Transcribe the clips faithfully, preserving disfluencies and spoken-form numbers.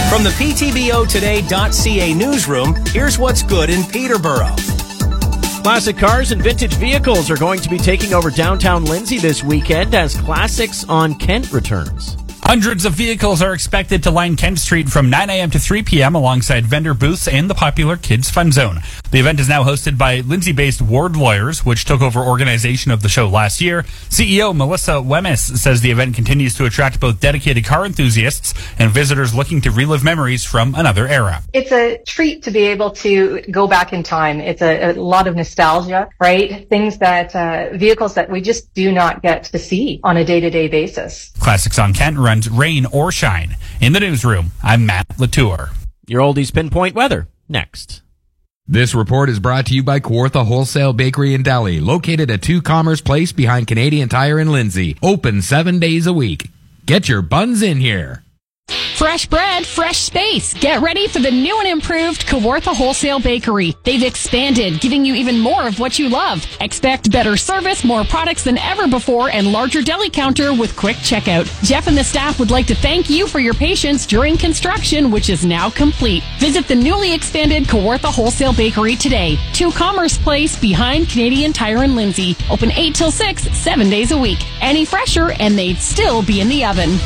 From the P T B O today dot C A newsroom, here's what's good in Peterborough. Classic cars and vintage vehicles are going to be taking over downtown Lindsay this weekend as Classics on Kent returns. Hundreds of vehicles are expected to line Kent Street from nine a.m. to three p.m. alongside vendor booths and the popular Kids Fun Zone. The event is now hosted by Lindsay-based Ward Lawyers, which took over organization of the show last year. C E O Melissa Wemys says the event continues to attract both dedicated car enthusiasts and visitors looking to relive memories from another era. It's a treat to be able to go back in time. It's a, a lot of nostalgia, right? Things that, uh, vehicles that we just do not get to see on a day-to-day basis. Classics on Kent runs rain or shine. In the newsroom, I'm Matt Latour. Your Oldies Pinpoint weather, next. This report is brought to you by Kawartha Wholesale Bakery and Deli, located at two Commerce Place behind Canadian Tire in Lindsay. Open seven days a week. Get your buns in here. Fresh bread, fresh space. Get ready for the new and improved Kawartha Wholesale Bakery. They've expanded, giving you even more of what you love. Expect better service, more products than ever before, and larger deli counter with quick checkout. Jeff and the staff would like to thank you for your patience during construction, which is now complete. Visit the newly expanded Kawartha Wholesale Bakery today. two Commerce Place behind Canadian Tire in Lindsay. Open eight till six, seven days a week. Any fresher, and they'd still be in the oven.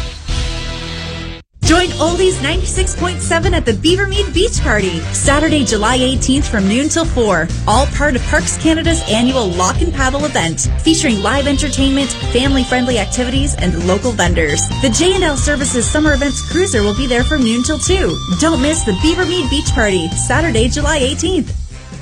Join Oldies ninety-six point seven at the Beavermead Beach Party, Saturday, July eighteenth from noon till four. All part of Parks Canada's annual Lock and Paddle event, featuring live entertainment, family-friendly activities, and local vendors. The J and L Services Summer Events Cruiser will be there from noon till two. Don't miss the Beavermead Beach Party, Saturday, July eighteenth.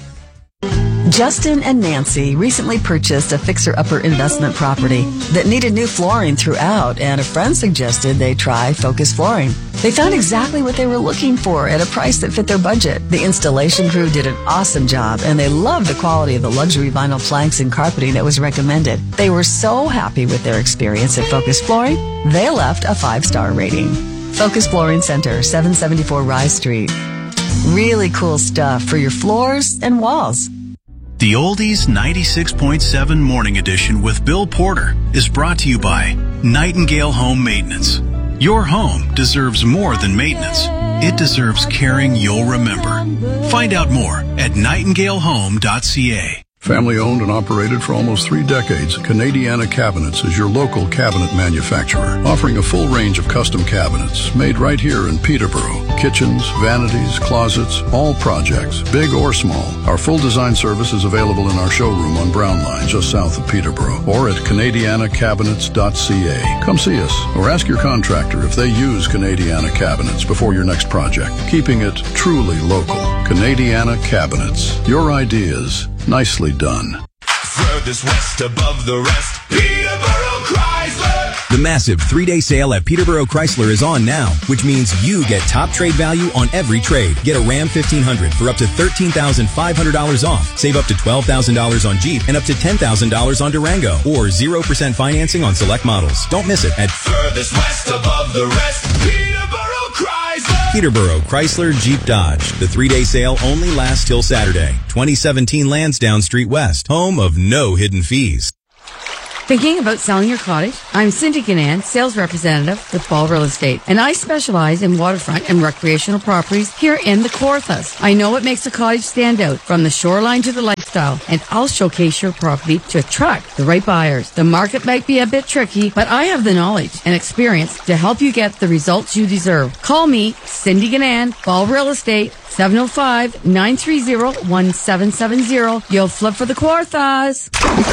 Justin and Nancy recently purchased a fixer-upper investment property that needed new flooring throughout, and a friend suggested they try Focus Flooring. They found exactly what they were looking for at a price that fit their budget. The installation crew did an awesome job, and they loved the quality of the luxury vinyl planks and carpeting that was recommended. They were so happy with their experience at Focus Flooring, they left a five-star rating. Focus Flooring Center, seven seventy-four Rye Street. Really cool stuff for your floors and walls. The Oldies ninety-six point seven Morning Edition with Bill Porter is brought to you by Nightingale Home Maintenance. Your home deserves more than maintenance. It deserves caring you'll remember. Find out more at nightingale home dot c a. Family owned and operated for almost three decades, Canadiana Cabinets is your local cabinet manufacturer, offering a full range of custom cabinets made right here in Peterborough. Kitchens, vanities, closets, all projects, big or small. Our full design service is available in our showroom on Brown Line, just south of Peterborough, or at canadiana cabinets dot c a. Come see us, or ask your contractor if they use Canadiana Cabinets before your next project, keeping it truly local. Canadiana Cabinets. Your ideas, nicely done. Furthest west above the rest, Peterborough Chrysler. The massive three-day sale at Peterborough Chrysler is on now, which means you get top trade value on every trade. Get a Ram fifteen hundred for up to thirteen thousand five hundred dollars off. Save up to twelve thousand dollars on Jeep and up to ten thousand dollars on Durango. Or zero percent financing on select models. Don't miss it at Furthest west above the rest, Peterborough Chrysler. Peterborough Chrysler Jeep Dodge. The three-day sale only lasts till Saturday. twenty seventeen Lansdowne Street West, home of no hidden fees. Thinking about selling your cottage? I'm Cindy Gannan, sales representative with Ball Real Estate, and I specialize in waterfront and recreational properties here in the Kawarthas. I know what makes a cottage stand out, from the shoreline to the lifestyle, and I'll showcase your property to attract the right buyers. The market might be a bit tricky, but I have the knowledge and experience to help you get the results you deserve. Call me, Cindy Gannan, Ball Real Estate, seven oh five, nine three zero, one seven seven zero. You'll flip for the Kawarthas.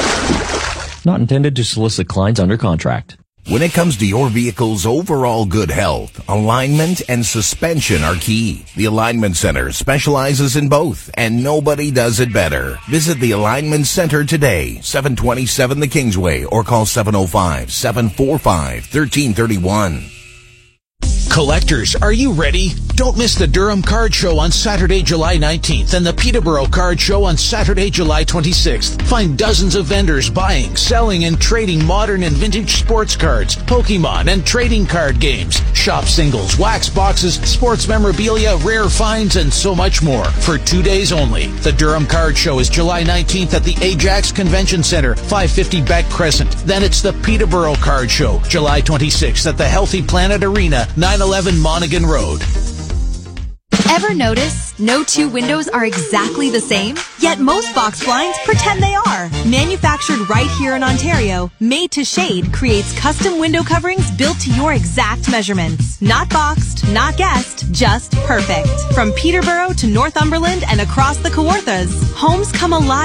Not intended to solicit clients under contract. When it comes to your vehicle's overall good health, alignment and suspension are key. The Alignment Center specializes in both, and nobody does it better. Visit the Alignment Center today, seven twenty-seven The Kingsway, or call seven oh five, seven four five, one three three one. Collectors, are you ready? Don't miss the Durham Card Show on Saturday, July nineteenth and the Peterborough Card Show on Saturday, July twenty-sixth. Find dozens of vendors buying, selling, and trading modern and vintage sports cards, Pokemon, and trading card games. Shop singles, wax boxes, sports memorabilia, rare finds, and so much more for two days only. The Durham Card Show is July nineteenth at the Ajax Convention Center, five fifty Beck Crescent. Then it's the Peterborough Card Show, July twenty-sixth at the Healthy Planet Arena, nine eleven Monaghan Road. Ever notice no two windows are exactly the same? Yet most box blinds pretend they are. Manufactured right here in Ontario, Made to Shade creates custom window coverings built to your exact measurements. Not boxed, not guessed, just perfect. From Peterborough to Northumberland and across the Kawarthas, homes come alive